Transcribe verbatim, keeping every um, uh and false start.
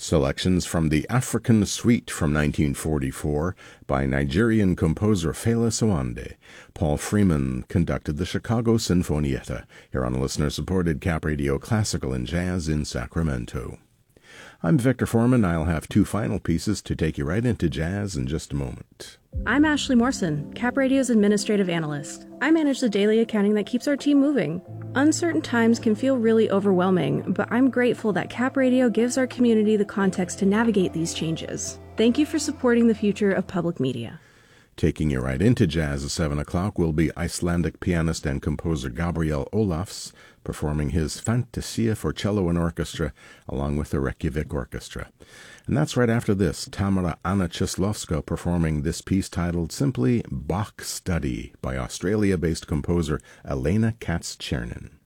Selections from the African Suite from nineteen forty-four by Nigerian composer Fela Sowande. Paul Freeman conducted the Chicago Sinfonietta, here on listener-supported Cap Radio Classical and Jazz in Sacramento. I'm Victor Foreman. I'll have two final pieces to take you right into jazz in just a moment. I'm Ashley Morrison, Cap Radio's administrative analyst. I manage the daily accounting that keeps our team moving. Uncertain times can feel really overwhelming, but I'm grateful that Cap Radio gives our community the context to navigate these changes. Thank you for supporting the future of public media. Taking you right into jazz at seven o'clock will be Icelandic pianist and composer Gabriel Olafs, performing his Fantasia for cello and orchestra, along with the Reykjavik Orchestra. And that's right after this, Tamara Anna Czeslovska performing this piece titled simply Bach Study by Australia-based composer Elena Katz-Chernin.